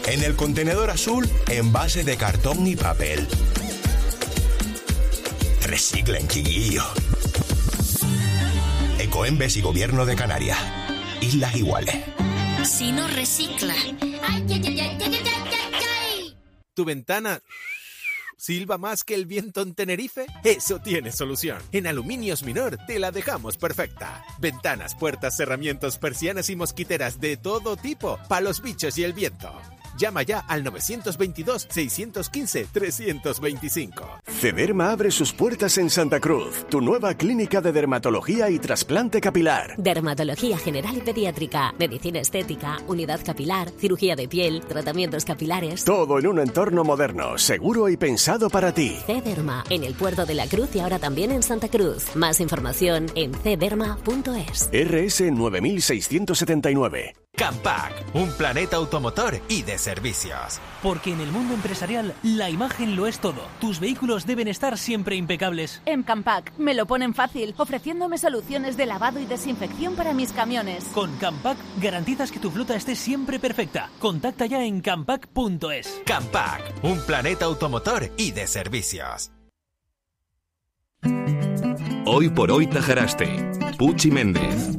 En el contenedor azul, envase de cartón y papel. Reciclen, chiquillo. Ecoembes y Gobierno de Canarias. Islas Iguales. Si no recicla. ¿Tu ventana silba más que el viento en Tenerife? Eso tiene solución. En Aluminios Minor te la dejamos perfecta. Ventanas, puertas, cerramientos, persianas y mosquiteras de todo tipo, para los bichos y el viento. Llama ya al 922-615-325. Cederma abre sus puertas en Santa Cruz, tu nueva clínica de dermatología y trasplante capilar. Dermatología general y pediátrica, medicina estética, unidad capilar, cirugía de piel, tratamientos capilares. Todo en un entorno moderno, seguro y pensado para ti. Cederma, en el Puerto de la Cruz y ahora también en Santa Cruz. Más información en cederma.es. RS 9679. Campac, un planeta automotor y de servicios. Porque en el mundo empresarial la imagen lo es todo. Tus vehículos deben estar siempre impecables. En Campac me lo ponen fácil, ofreciéndome soluciones de lavado y desinfección para mis camiones. Con Campac garantizas que tu flota esté siempre perfecta. Contacta ya en campac.es. Campac, un planeta automotor y de servicios. Hoy por hoy Tajaraste. Puchi Méndez.